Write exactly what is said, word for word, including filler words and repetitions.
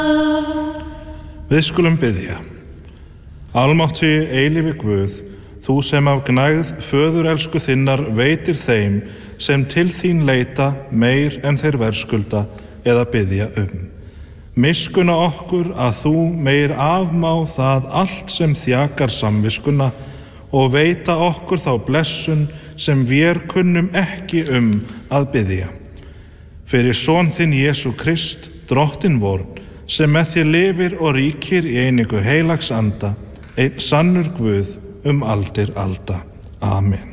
Við skulum biðja. Almáttugi eilífi Guð, þú sem af gnægð föðurelsku þinnar veitir þeim sem til þín leita meir en þeir verðskulda eða biðja um. Miskunna okkur að þú meir afmá það allt sem þjakar samviskuna og veita okkur þá blessun sem vér kunnum ekki um að biðja. Fyrir son þinn Jesú Krist, drottinn vor, sem með þér lifir og ríkir í einingu heilags anda, einn sannur Guð um aldir alda. Amen.